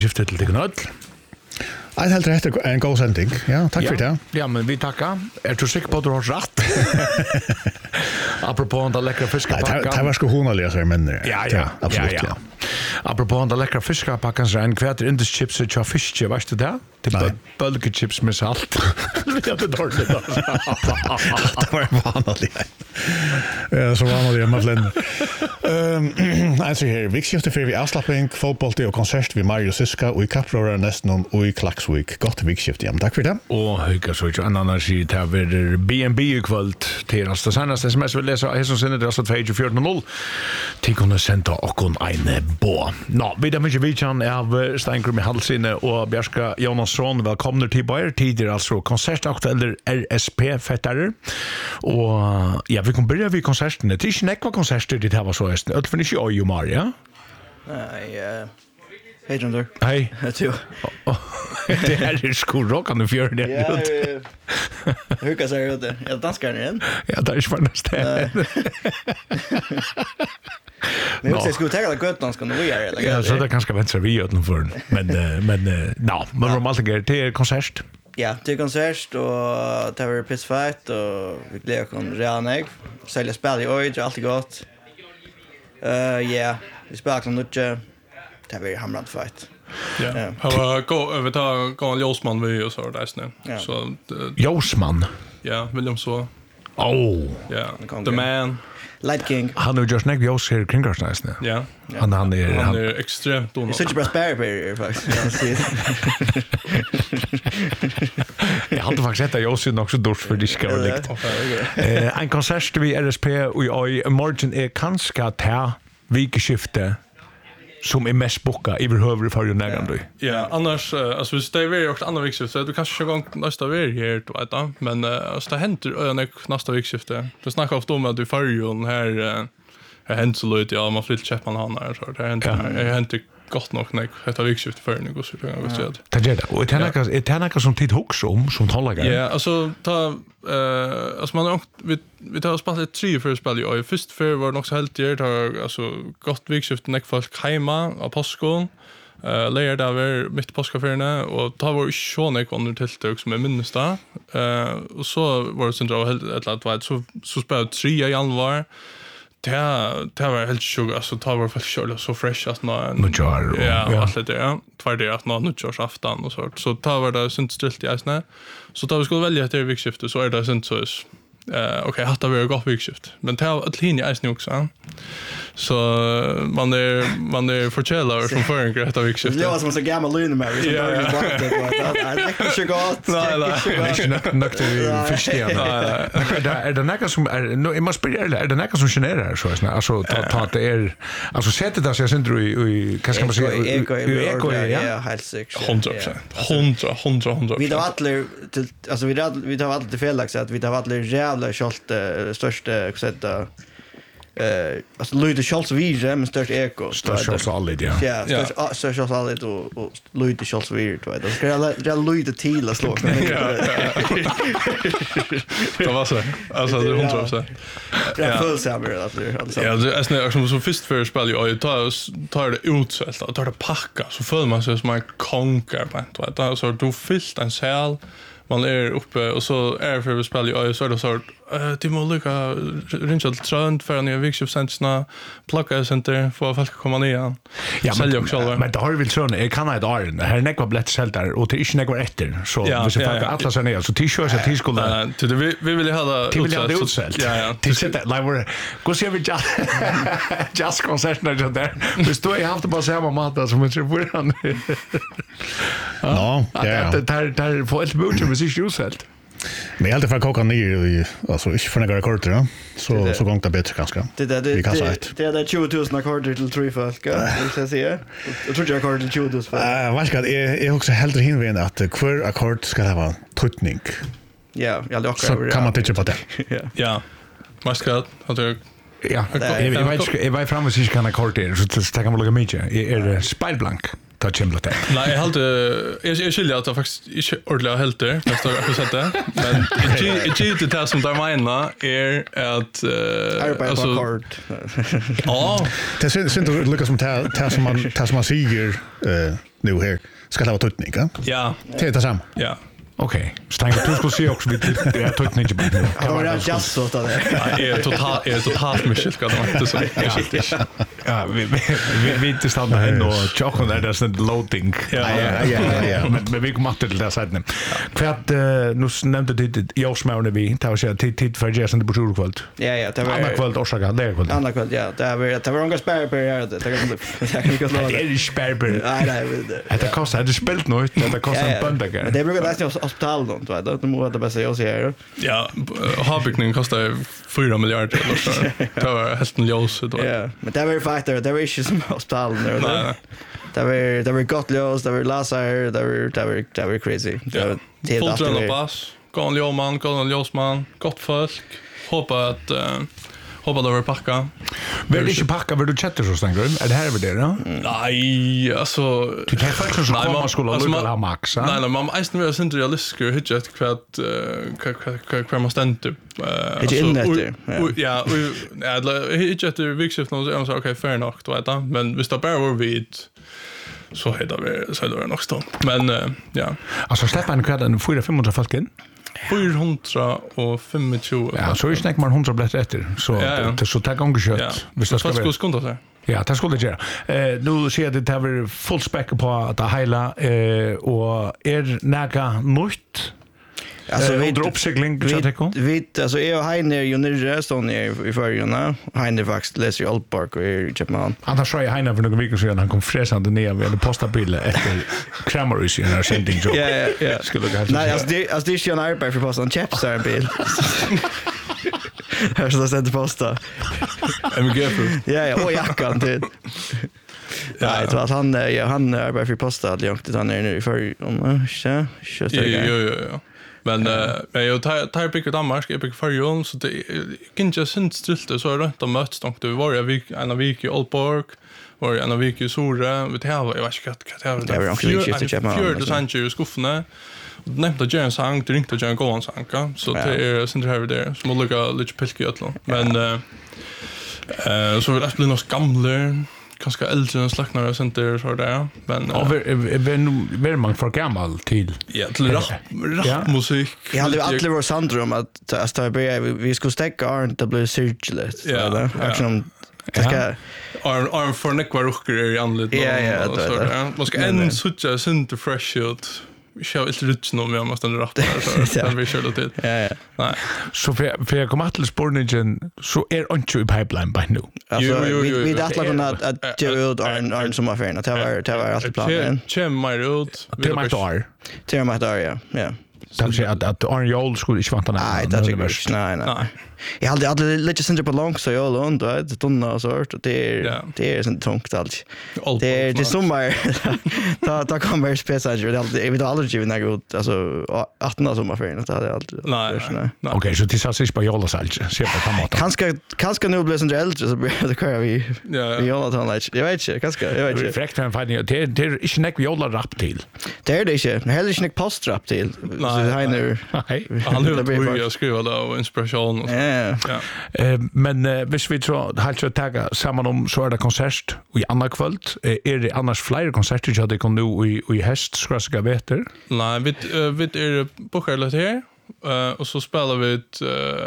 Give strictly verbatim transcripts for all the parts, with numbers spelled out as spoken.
Skiftet til dig nødt. Jeg helt rett en god sending. Ja, takk for det. Ja, men vi tackar. Er du sikker på at du har rett? Apropos den lekkere fiskepakka. Det var sko honalige, sier menn. Ja, ja, absolutt, ja, ja. Apropos den lekkere fiskepakkan, så er en kvæter induschips og tja fiske, vet du det? Det er bølgechips med salt. Ja, det er dårlig da. Det var vanlig. Ja, så vanlig med flenne. Jeg ser her, vikskiftet for vi avslapping, fotball og konsert vi Mario Siska, og i Kapprøra nesten og i Klaksvik. Godt vikskiftet, ja, takk for det. Og høyka så ikke annan sier til å være B and B i kvöld til oss. Det seneste sms vi leser her som sinne, det er altså två fyra noll. Til kunne sende okkon en bå. Nå, vi er mye vidtjen av Steingrum i Halsine og Bjerska Jonasson. Velkommen til Bayer. Tid er altså konsertaktuelle R S P-fettere. Og ja, vi kan begynne ved konsertene. Det er ikke nekva konserter ditt her var så hesten. Ølt for ikke oi og Maria. Nei, hei, John. Hei. Det Det her er sko råkende fjøren. Ja, hukka seg ut det. Er det danskerne igjen? Ja, det er ikke for nesten. Men jag skulle ta det gott någon ska nu göra. Ja, så det kanske vänster vi gör den för. Men men no, men de alltid går till konsert. Ja, till konsert och det var piss fight och vi blev kon redan jag. Sälja spel i oj, det alltid gott. Eh ja, vi spelar som mycket. Det var hamrat fight. Ja. Han var gå över ta gå Josman vi och så där snä. Så Josman. Ja, William så. Oh. Ja, the man. Light King. Han har just nägg Jos här kring Karsnäs. Ja. Han han är han är extremt dålig. Such a best barrier faktiskt. Jag hade faktiskt sett Jos nog så dåligt för diska och likt. Eh en konsert vi R S P och i Margin är kanske ta vikeskifte som är mest boka i behöver för ju nägande. Ja, annars alltså vi står ju också andra vikskifte så du kanske gång nästa vecka här då vet jag, men alltså det händer öarna nästa vikskifte. Det snackar ofta om att du för ju här här händer så lite ja man flyttar Chapman han här så det händer det händer gott nog när detta vikskifte för nu går så jag vet inte. Det gör det. Och det är något det är något som tid hooks om som talar. Ja, alltså ta eh alltså man vi vi tar oss bara tre för spel och först för var nog så helt det har alltså gott vikskifte när folk hemma av påskon. Eh lägger där var mitt påskaffärna och ta var sjön under tilltag som är minst där. Eh och så var det centralt helt ett lat så så spelade tre i januari. Det det var helt sjukt alltså ta var för själva så fresh att nå nu jar. Ja, allt det ja. Två det att nå nu körs afton och så så ta var det synt stilt i isne. Så ta vi skulle välja ett vikskifte så är det synt så eh okej hade vi gott vikskift. Men ta ett linje isne också. Så man är man är förkällare från förrän rätt av vikskift. Det var som så gammal Luna Mary som började bort det var det är inte gott. Nej, nej. Nog det förstå. Där är det några som är jag måste bli är det några som genererar så här alltså ta ta det är alltså sätter det så jag syns i vad ska man säga eko ja helt säkert. hundra hundra hundra hundra. Vi har alla alltså vi har vi har alla till felaks att vi har alla jävla skolt största sätta eh alltså Louis Charles Vire med störst eko störst Charles Allid ja ja störst störst Charles Allid och Louis Charles Vire tror jag det ska jag Louis det till att slå det var så alltså det hundra så ja full saber alltså ja det är snä som så först för spel ju tar tar det utsälta och tar det packa så får man sig som en konker på vet du så du fyllt en sal man är uppe och så är för spel ju så är det så eh det måste lucka ringa trönt för en vikskiftscenterna plocka center för folk komma ner igen. Ja, men, men det har vi sån jag kan inte ha det. Här är några blött sälter och det är inte några efter så vi ska ta alla sen ner så t-shirts och t-skor. Det vi vi vill ha det utsält. Ja ja. Det sitter like we're gå se vi just just concession där. Vi står i haft på samma mat som vi tror han. Ja, ja. Det där där får ett budget med sig utsält. Men jag alltid för koka ner i alltså inte för några korter då. Så så gångt det bättre kanske. Det det det det är det tjugo tusen akkorder till tre folk. Det ska se. Jag tror jag akkorder till tjugo tusen. Eh vad ska det är också helt hinvänd att kvar akkord ska det vara tutning. Ja, jag lockar. Så kan man tänka på det. Ja. Ja. Maskat har du ja, jag vet jag vet fram vad sig kan akkord är så det kan man lägga mycket. Är det spelblank? ta chimla det. Nej, jag hade jag jag skulle att jag faktiskt inte ordentligt helt där, nästa jag har sett det. Men det är inte det som där menar är att alltså ja, det syns inte Lucas som tar som man tar som man säger eh nu här ska det vara tutning, ja? Ja. Det är det samma. Ja. Okej, stäng du skulle se också vid det jag tog inte bara. Ja, det är just så där. Ja, är totalt är totalt mycket ska det inte så. Ja, vi vi vi inte stanna här och chocken där det är loading. Ja, ja, ja, ja. Men vi kommer till det sidan. Kvart nu nämnde du jag smäller vi tar så tid tid för Jason det borde kväll. Ja, ja, det var andra kväll orsaka det kväll. Andra kväll, ja. Det var det var några spärr på det. Det kan jag kan inte låta. Det är spärr. Nej, nej. Det kostar det spelat något. Det kostar en bundager. Men det brukar nästan hospital då, tror jag. Det måste det bästa jag ser. Ja, havbyggning kostar fyra miljarder eller så. Det var helt en ljus då. Ja, men det var faktiskt det var inte som hospital där. Nej. Det var det var gott ljus, det var laser, det var det var det var crazy. Det var det fullt rulla pass. Gåen ljusman, gåen ljusman, gott folk. Hoppas att hoppas det var packa. Vill du inte packa vill du chatta så stänger du? Är det här över det då? Nej, alltså du tar faktiskt så kommer skulle lucka ha max. Nej, nej, man måste vara synd realistisk och hitta kvart kvart man ständ typ. Alltså ja, ja, hitta det viktigt någon så okej fair enough då vet jag, men vi står bara över vid så heter vi så är det nog stå. Men ja. Alltså släppa en kvart en fyra fem hundra folk in. fyrahundra och femtio. Ja, så är snack man hundra blätt efter. Så det så tar gång kött. Vi ska ska skunda så. Ja, det skulle göra. Eh nu ser det det var full spec på att hela eh och är näga nytt. Alltså vi drop segling så det kom. Vi alltså är och Heiner ju nere står ni i förrjuna. Heiner faktiskt läser Old Park och i Chapman. Han sa jag Heiner för några veckor sedan han kom fräsande ner med en postabil efter Kramerus i en sending job. Ja, ja, ja. Skulle jag Nej, alltså det alltså det är ju en arbete för postan chaps där en bil. Här så sätter posta. Är vi careful? Ja, ja, och jackan till. Nej, det var han ja, han arbetar för posta att långt han är nu i förrjuna. Ja, jo, jo, jo, jo. Men men jag tar tar pick Danmark, jag pick för Jon så det kan inte syns stilte så runt de möts då det var jag vik en vik i Old Park var en vik i Sora vi tar jag vet inte vad det var också just det jag för det sanche i skuffna nämnde Jens sang det ringte Jan Golan sanka så det är sen här där som lukar lite pilke utlo men eh så vill det bli något gamla kanske äldre än slacknare center så där men ja vi nu väl man för gammal till ja till rap rap musik jag hade alla vår sandrum att att ta vi skulle stäcka Arn det blev cirkulärt ja liksom det ska Arn Arn för Nick var rocker i anlet ja ja det man ska en sucha center fresh ut vi kör ett rutsch nu med måste rap så vi kör det till ja ja nej så för för jag kommer till sporningen så är inte i pipeline by nu alltså vi vi det låter att att göra ut Arn Arn som affär att det var det var allt planen chem my ut det var där det var där ja ja kanske att att Arn Joel skulle inte vanta nej det är inte nej nej jag hade aldrig lite center på långt så jag långt det tunna och så och det är det är sånt tungt allt det är det sommar ta ta kommer speciellt det är vi aldrig givet några ut alltså artonde sommarferien det hade allt nej okej så det sa sig på Jola salt se på tomat kanske kanske nu blir sånt äldre så blir det kör vi vi Jola tar lite jag vet inte kanske jag vet inte reflekt en finding det det är inte näck vi Jola rap till det är det inte heller inte post rap till så Heiner han har ju skrivit då inspiration ja eh men hvis vi tror halt jag tagga samman om så är det konsert och i andra kväll är det annars fler konserter jag det kan nu i i höst ska jag veta nej vi vi är på själva här och så spelar vi ett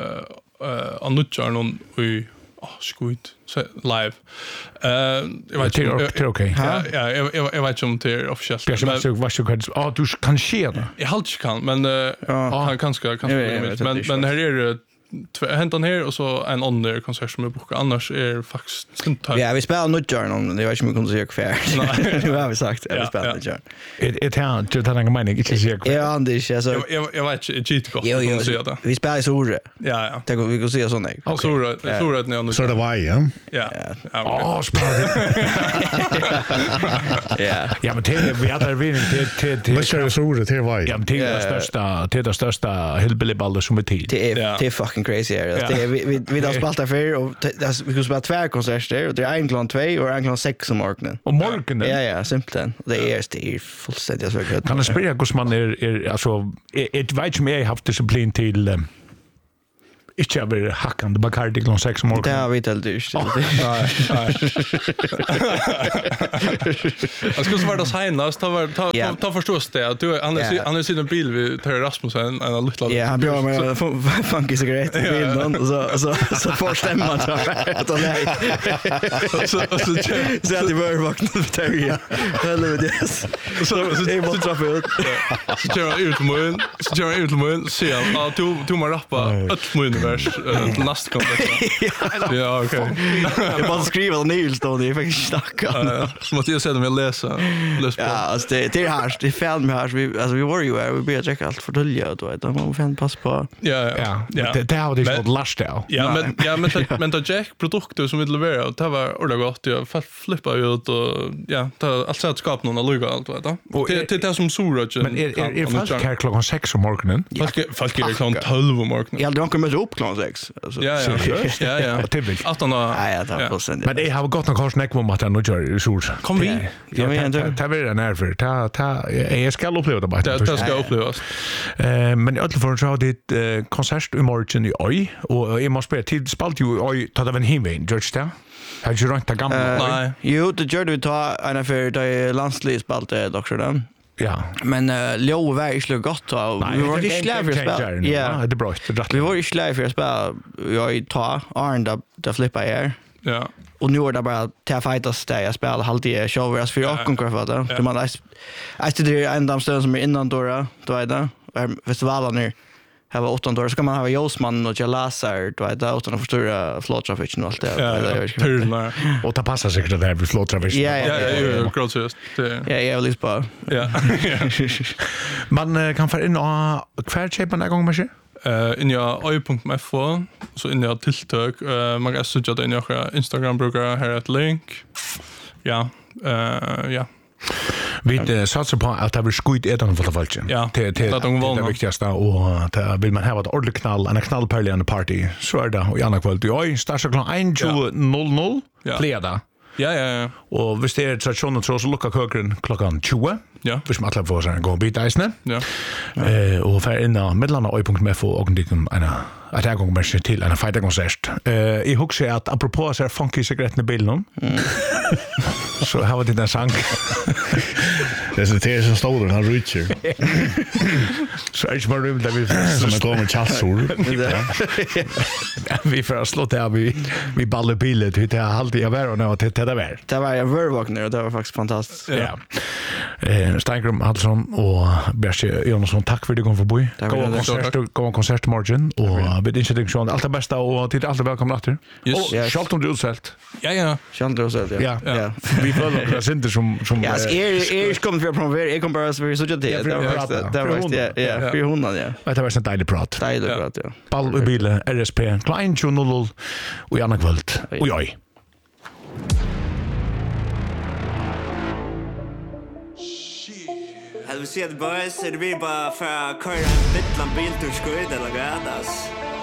eh annutjar någon i ah skit live eh jag vet inte det är okej ja ja jag jag vet inte om det är officiellt men så vad ska du ah du kan se det jag halt inte kan men han kan ska kan men men här är det hentan här och så en annan konsert som är bokad annars är faktiskt inte ja vi spelar nu Journal det var inte mycket att säga kvar nu har vi sagt att vi spelar Journal ett här det har ingen mening inte säga ja det är så jag jag vet inte cheat gott att säga det vi spelar Sora ja ja det går vi går se sån där Sora Sora när nu så det var ja ja ja spelar ja ja men det vi hade vinning till till till vad ska det Sora det var ja men det är största det är största hillbilly baller som är tid det är det fucking fucking crazy här. Alltså, det är, vi, vi, vi har spelat där för och det, alltså, vi skulle spela två konserter och det är en klockan två och en klockan sex om morgonen. Om morgonen? Ja, ja, simpelt. Och det är, det är fullständigt så gött. Kan jag spela hur man är, är alltså, ett vet som jag har haft disciplin till um, inte över hackande Bacardi klockan sex om morgonen. Det har vi inte helt dyrt. Nej, nej. Jag skulle svara senast, ta var ta Ja. ta förstås det att du han är Ja. han är sin bil vi tar Rasmussen en liten. Ja, han bjöd med en funky cigarett i bilen och så, så, så får stämman tror jag. Att han är. Så så Så att det var vaknat för Terry. Helvete. Så så det var trappa ut. så kör jag ut mun, så kör jag ut mun, se ja, du du måste rappa ett munvers nästa kontakt. Ja, okej. Jag bara skriva en ny stod det, jag fick snacka. Ja, så måste jag se dem jag läsa. Läs på. Ja, alltså det det är här, det är fel med här så vi alltså vi var ju här, vi började checka allt för dölja då vet du. Man får fan pass på. Ja, Ja, ja. det det har det Men- fått last av. Ja, men ja, men det- men det Jack produkter som vi levererar, det var ordentligt gott. Jag fall flippa ut och ja, det har alltså att skapa någon lugg allt vet du. Och Det är- det det som Surage. Men är är är fast här klockan sex om morgonen? Folk folk är klockan tolv om morgonen. Jag hade nog kommit upp klockan sex. Alltså. Ja, ja. Ja, ja. Och det vill. Att han har Ja, ja, det var fullständigt. Men det har gått någon kurs näck om att han nu gör sur. Kom vi. Ja, men ta ändå. ta vill den här för ta ta jag ska uppleva det bara. Det det ska upplevas. Eh men i alla fall så har det ett konsert i morgon i Oj och jag måste spela till spalt ju Oj ta det en hemväg George där. Har ju runt det gamla. Nej. Jo, det gjorde vi ta en för det landslispalte också då. Ja. Men uh, Leo var inte så gott då. Vi var inte slä för att spela. Ja, det är bra. Vi var inte slä för att spela. Jag tar Arne där flippa här. Ja. Och nu är det bara till fightas där jag spelar halvtid show för jag konkurrerar för det. Det man är är det en av ställen som är innan då då är det. Festivalen nu här var åttonde år så kan man ha Josman och Jalasar då är det utan att förstöra flowtrafiken och allt det. Ja, turnar. Och ta passa sig det där vi flåtrar visst. Ja, Ja, ja, ja, grossest. Ja, jag vill bara. Ja. Man eh, kan få in och kvar köpa en gång med Eh in jag oj punkt f så in jag tilltök eh man kan söka det in jag Instagram brukar här ett link. Ja. Eh ja. Vi uh, satsar på att det blir skuit etan för folk. Ja, det det det är de det vanliga. viktigaste och det vill man ha ett ordentligt knall, en knallpärlig party. Så är det och i andra kväll. Oj, startar klockan tjugo Ja. fredag. Ja, ja, ja. Och visst är det tradition att så lucka kökren klockan tjugo. Ja. Hvis man alla får sig en gång bit isne. Ja. Eh och för inna mellan oj punkt f och dikum en att jag gång mer till en fighter konsert. Eh i huxar att apropå så här funky cigaretten i bilen. Så har vi den sang. Det är så det är så stor han Richard Så är det bara rum där vi som är kommer chassor. vi får slå där vi vi ballar bilen till det alltid jag var och när det det där. Det var en vervakner och det var faktiskt fantastiskt. Ja. Eh Steingrum Hallsson och Berse Jonsson tack för att du kom förbi. Tack för Gå det. konsert gå konsert imorgon och vid introduction allt det bästa och till allt välkomna åter. Yes. Och schalt om du utsält. Ja, ja. Chandler så det. Ja. Ja. Vi får oss inte som som Ja, så är är kommer för att promovera, jag kommer bara så vi så det. Ja, för Det var att faktiskt prata. det var För faktiskt ja, ja, Ja. för hundan ja. det var sånt deilig prat. Det är det Ja. bra ja. Ball i bilen R S P Klein tjugo noll och Janne Kvöld. Oj oj. Hade vi sett boys, är det vi bara för att köra en vittlan bilturskuld eller gadas.